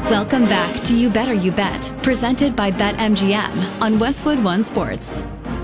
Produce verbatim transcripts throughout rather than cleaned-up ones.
Welcome back to You Better You Bet, presented by BetMGM on Westwood One Sports.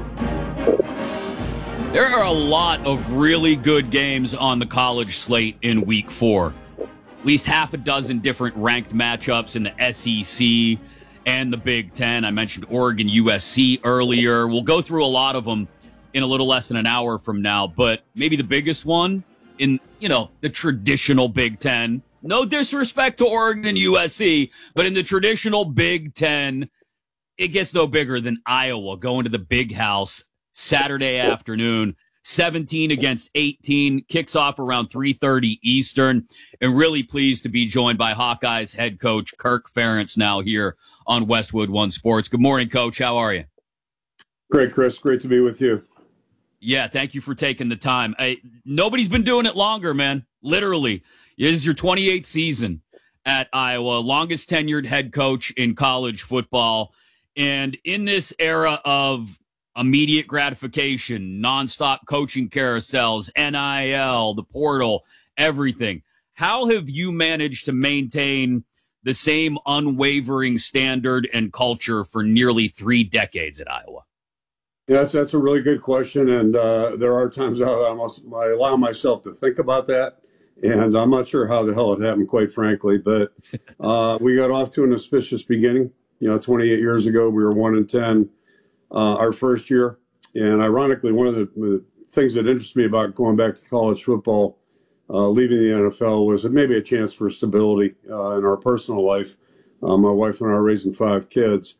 There are a lot of really good games on the college slate in week four. At least half a dozen different ranked matchups in the S E C and the Big Ten. I mentioned Oregon U S C earlier. We'll go through a lot of them in a little less than an hour from now, but maybe the biggest one in, you know, the traditional Big Ten. No disrespect to Oregon and U S C, but in the traditional Big Ten, it gets no bigger than Iowa going to the Big House Saturday afternoon. seventeen against eighteen, kicks off around three thirty Eastern, and really pleased to be joined by Hawkeyes head coach Kirk Ferentz now here on Westwood One Sports. Good morning, Coach. How are you? Great, Chris. Great to be with you. Yeah, thank you for taking the time. I, nobody's been doing it longer, man. Literally. It is your twenty-eighth season at Iowa, longest tenured head coach in college football. And in this era of immediate gratification, nonstop coaching carousels, N I L, the portal, everything, how have you managed to maintain the same unwavering standard and culture for nearly three decades at Iowa? Yeah, that's, that's a really good question. And uh, there are times I, almost, I allow myself to think about that. And I'm not sure how the hell it happened, quite frankly. But uh, we got off to an auspicious beginning. You know, twenty-eight years ago, we were one and ten uh, our first year. And ironically, one of the, the things that interests me about going back to college football, uh, leaving the N F L, was maybe a chance for stability uh, in our personal life. Uh, my wife and I are raising five kids.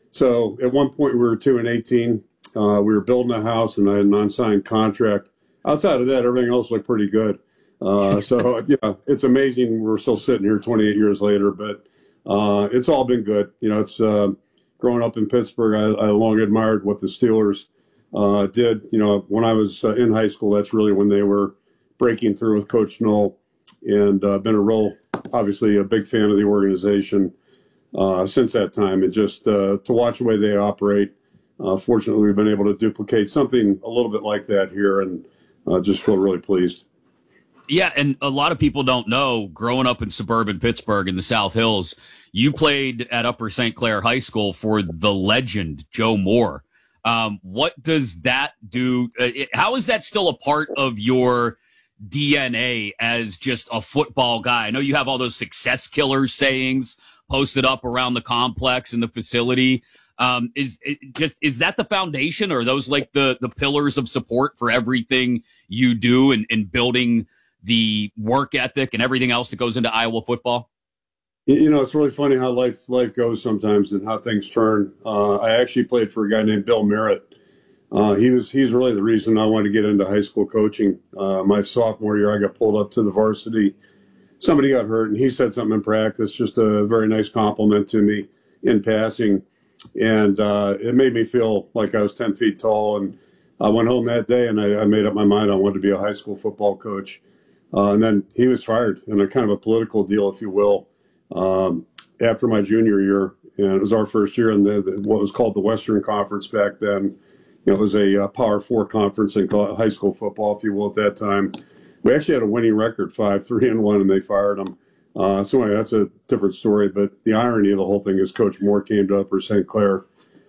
So at one point, we were two and eighteen. Uh, we were building a house, and I had an unsigned contract. Outside of that, everything else looked pretty good. Uh, so, yeah, it's amazing we're still sitting here twenty-eight years later, but uh, it's all been good. You know, it's uh, growing up in Pittsburgh, I, I long admired what the Steelers uh, did. You know, when I was uh, in high school, that's really when they were breaking through with Coach Knoll, and uh, been a real, obviously, a big fan of the organization uh, since that time. And just uh, to watch the way they operate, uh, fortunately, we've been able to duplicate something a little bit like that here, and uh, just feel really pleased. Yeah, and a lot of people don't know, growing up in suburban Pittsburgh in the South Hills, you played at Upper Saint Clair High School for the legend, Joe Moore. Um, what does that do? Uh, it, how is that still a part of your D N A as just a football guy? I know you have all those success killer sayings posted up around the complex and the facility. Um, is it just is that the foundation, or are those like the, the pillars of support for everything you do in, in building the work ethic and everything else that goes into Iowa football? You know, it's really funny how life life goes sometimes and how things turn. Uh, I actually played for a guy named Bill Merritt. Uh, he was he's really the reason I wanted to get into high school coaching. Uh, my sophomore year, I got pulled up to the varsity. Somebody got hurt, and he said something in practice, just a very nice compliment to me in passing. And uh, it made me feel like I was ten feet tall. And I went home that day, and I, I made up my mind I wanted to be a high school football coach. Uh, and then he was fired in a kind of a political deal, if you will, um, after my junior year. And it was our first year in the, the, what was called the Western Conference back then. You know, it was a uh, Power Four conference in high school football, if you will, at that time. We actually had a winning record, five, three, and one, and they fired him. Uh, so anyway, that's a different story. But the irony of the whole thing is Coach Moore came to Upper Saint Clair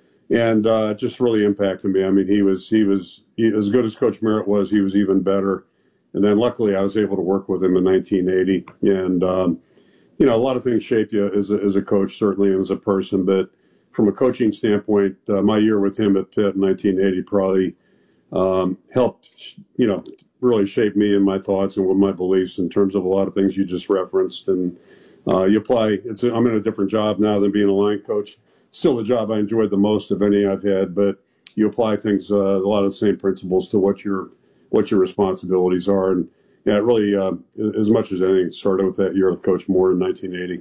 and uh, just really impacted me. I mean, he was he was he, as good as Coach Merritt was, he was even better. And then luckily I was able to work with him in nineteen eighty. And, um, you know, a lot of things shape you as a, as a coach, certainly, and as a person. But from a coaching standpoint, uh, my year with him at Pitt in nineteen eighty probably um, helped, you know, really shape me and my thoughts and what my beliefs in terms of a lot of things you just referenced. And uh, you apply, it's, I'm in a different job now than being a line coach. Still the job I enjoyed the most of any I've had, but you apply things, uh, a lot of the same principles to what you're what your responsibilities are. And yeah, it really, uh, as much as anything, started with that year with Coach Moore in nineteen eighty.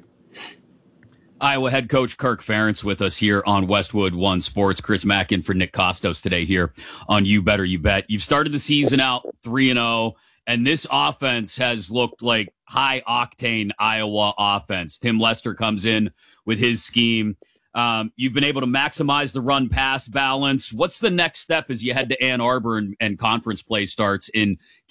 Iowa head coach Kirk Ferentz with us here on Westwood One Sports. Chris Mack in for Nick Costos today here on You Better You Bet. You've started the season out three and oh, and this offense has looked like high-octane Iowa offense. Tim Lester comes in with his scheme. Um, you've been able to maximize the run-pass balance. What's the next step as you head to Ann Arbor and, and conference play starts in